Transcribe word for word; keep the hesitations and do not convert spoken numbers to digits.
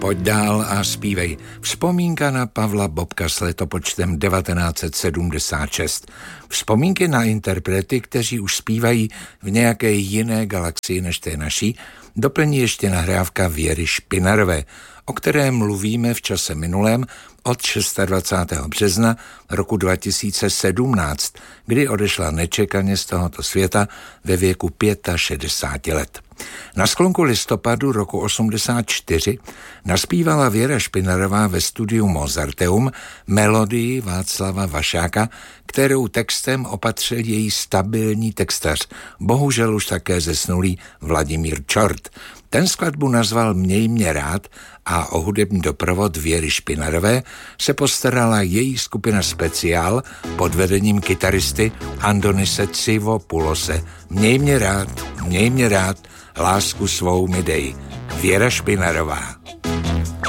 Pojď dál a zpívej. Vzpomínka na Pavla Bobka s letopočtem devatenáct set sedmdesát šest. Vzpomínky na interprety, kteří už zpívají v nějaké jiné galaxii než té naší, doplní ještě nahrávka Věry Špinarové, o které mluvíme v čase minulém od dvacátého šestého března roku dva tisíce sedmnáct, kdy odešla nečekaně z tohoto světa ve věku šedesáti pěti let. Na sklonku listopadu roku osmdesát čtyři naspívala Věra Špinarová ve studiu Mozarteum melodii Václava Vašáka, kterou textem opatřil její stabilní textař, bohužel už také zesnulý Vladimír Čort. Ten skladbu nazval Měj mě rád a o hudební doprovod Věry Špinarové se postarala její skupina Speciál pod vedením kytaristy Andonise Tsivopulose. Měj mě rád, měj mě rád, lásku svou mi dej. Věra Špinarová.